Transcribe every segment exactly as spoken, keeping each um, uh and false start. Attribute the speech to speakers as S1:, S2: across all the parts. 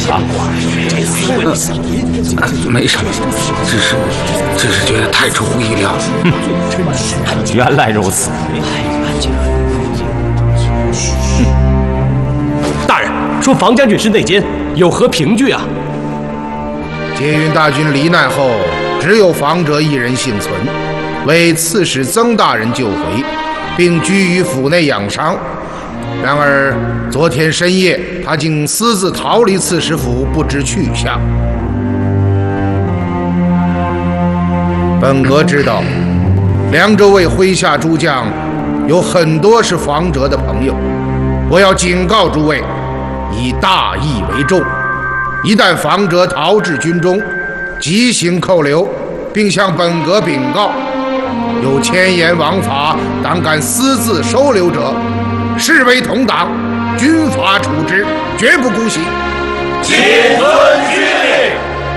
S1: 啊？没什么，只是只是觉得太出乎意料了。
S2: 原来如此。
S3: 大人说房将军是内奸，有何凭据啊？
S4: 捷运大军罹难后，只有房者一人幸存，为刺史曾大人救回，并居于府内养伤。然而昨天深夜，他竟私自逃离刺史府，不知去向。本阁知道，凉州卫麾下诸将有很多是房者的朋友，我要警告诸位，以大义为重。一旦房者逃至军中，即行扣留，并向本阁禀告。有千言枉法，胆敢私自收留者，视为同党，军法处置，绝不姑息。
S5: 谨遵军令。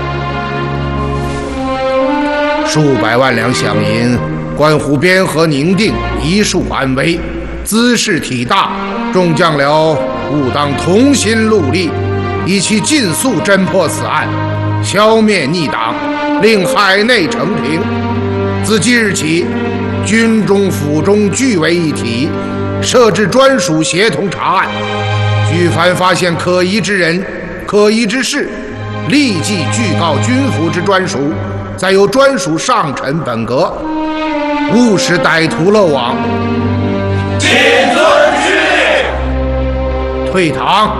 S4: 数百万两饷银，关乎边河宁定，一树安危。兹事体大，众将僚务当同心戮力，以期尽速侦破此案，消灭逆党，令海内承平。自即日起，军中府中俱为一体，设置专属协同查案。举凡发现可疑之人、可疑之事，立即具告军府之专属，再由专属上呈本阁，勿使歹徒漏网。
S5: 谨遵军令。
S4: 退堂。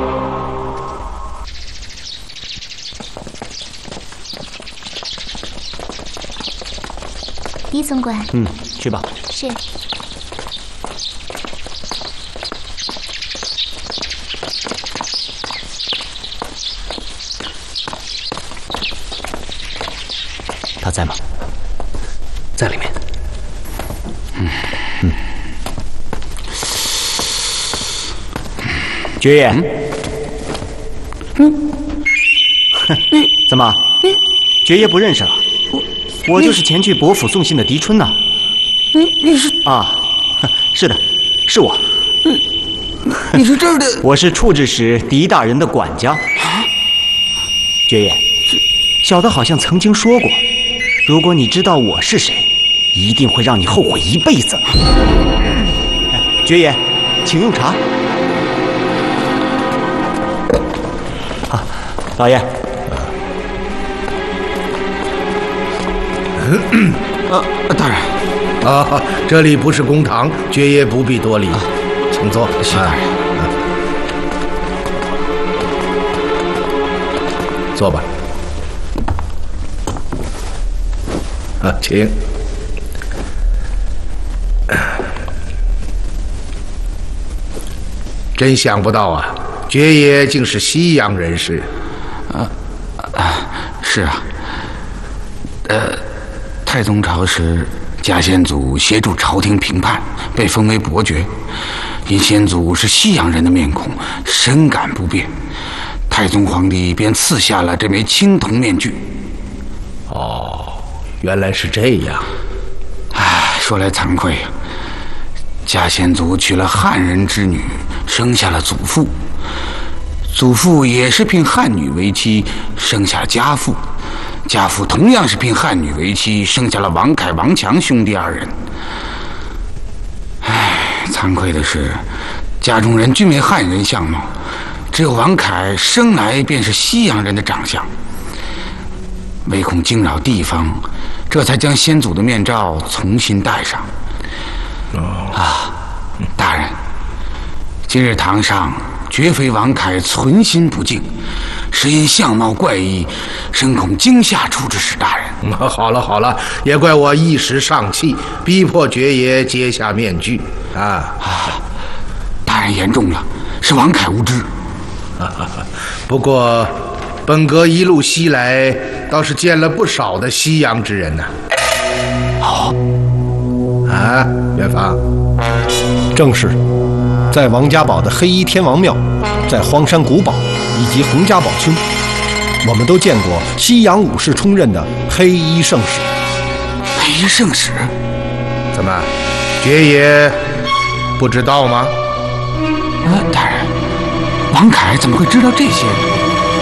S6: 李总管，
S2: 嗯，去吧。
S6: 是。
S2: 他在吗？
S3: 在里面。
S2: 嗯嗯。爵爷。嗯。嗯。怎么？嗯。爵爷不认识了？我就是前去伯府送信的狄春呐。
S1: 你你是
S2: 啊？是的，是我。
S1: 嗯。你是这儿的？
S2: 我是处置使狄大人的管家。啊。爵爷，小的好像曾经说过。如果你知道我是谁，一定会让你后悔一辈子。哎，爵爷，请用茶。啊，老爷。
S4: 啊，大人。啊，这里不是公堂，爵爷不必多礼，啊、请坐。
S1: 谢大人。啊、
S4: 坐吧。啊，请。真想不到啊，爵爷竟是西洋人士。
S1: 啊啊，是啊。呃，太宗朝时，假先祖协助朝廷平叛，被封为伯爵。因先祖是西洋人的面孔，深感不便，太宗皇帝便赐下了这枚青铜面具。
S4: 哦。原来是这样，
S1: 唉，说来惭愧呀、啊，假先祖娶了汉人之女，生下了祖父，祖父也是聘汉女为妻，生下家父，家父同样是聘汉女为妻，生下了王凯、王强兄弟二人。唉，惭愧的是，家中人均为汉人相貌，只有王凯生来便是西洋人的长相，唯恐惊扰地方。这才将先祖的面罩重新戴上。啊，大人，今日堂上绝非王凯存心不敬，是因相貌怪异，深恐惊吓处置使大人。
S4: 好了好了，也怪我一时上气，逼迫爵爷揭下面具啊！
S1: 啊，大人言重了，是王凯无知。
S4: 不过，本阁一路西来，倒是见了不少的西洋之人呢、
S1: 啊。
S4: 哦，啊，元芳，
S3: 正是，在王家堡的黑衣天王庙，在荒山古堡以及洪家堡村，我们都见过西洋武士充任的黑衣圣使。
S1: 黑衣圣使？
S4: 怎么，爵爷不知道吗？
S1: 呃，大人，王凯怎么会知道这些呢？